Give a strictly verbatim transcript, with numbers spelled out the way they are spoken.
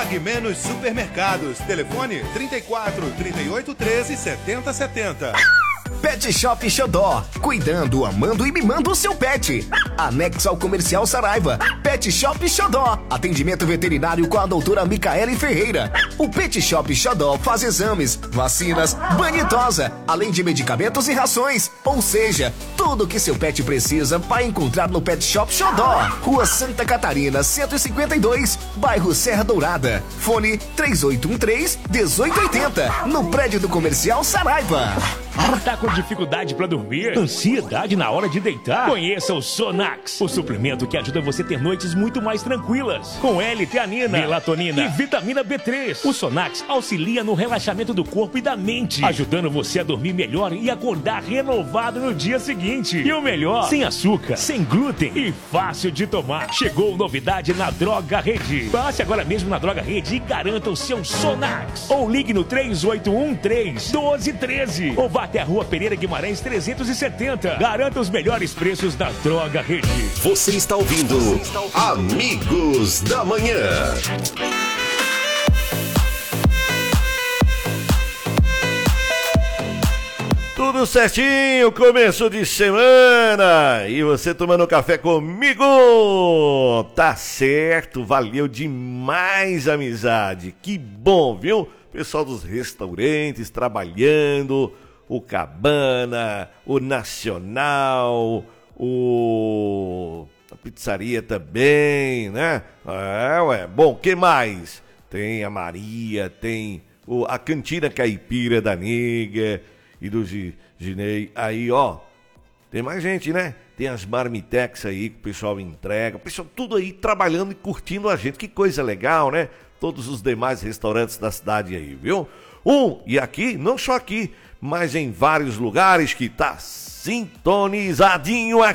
Pague menos supermercados. Telefone trinta e quatro, trinta e oito, treze, setenta, setenta. Pet Shop Xodó, cuidando, amando e mimando o seu pet. Anexo ao Comercial Saraiva. Pet Shop Xodó, atendimento veterinário com a doutora Micaele Ferreira. O Pet Shop Xodó faz exames, vacinas, banho e tosa, além de medicamentos e rações. Ou seja, tudo o que seu pet precisa vai encontrar no Pet Shop Xodó. Rua Santa Catarina, cento e cinquenta e dois, bairro Serra Dourada. Fone três oito um três, um oito oito zero, no prédio do Comercial Saraiva. Tá com dificuldade pra dormir? Ansiedade na hora de deitar? Conheça o Sonax, o suplemento que ajuda você a ter noites muito mais tranquilas. Com L-teanina, melatonina e vitamina B três. O Sonax auxilia no relaxamento do corpo e da mente, ajudando você a dormir melhor e acordar renovado no dia seguinte. E o melhor, sem açúcar, sem glúten e fácil de tomar. Chegou novidade na Droga Rede. Passe agora mesmo na Droga Rede e garanta o seu Sonax. Ou ligue no três oito um três, um dois um três ou vá até a Rua Pereira Guimarães trezentos e setenta. Garanta os melhores preços da Droga Rede. Você está ouvindo, Você está ouvindo Amigos da Manhã. Tudo certinho, começo de semana. E você tomando café comigo? Tá certo, valeu demais, amizade. Que bom, viu? Pessoal dos restaurantes trabalhando, o Cabana, o Nacional, o... a pizzaria também, né? É, ué. Bom, que mais? Tem a Maria, tem o... a Cantina Caipira da Nega e do G... Ginei. Aí, ó, tem mais gente, né? Tem as marmitex aí que o pessoal entrega. O pessoal tudo aí trabalhando e curtindo a gente. Que coisa legal, né? Todos os demais restaurantes da cidade aí, viu? Um, e aqui, não só aqui, mas em vários lugares que tá sintonizadinho aqui.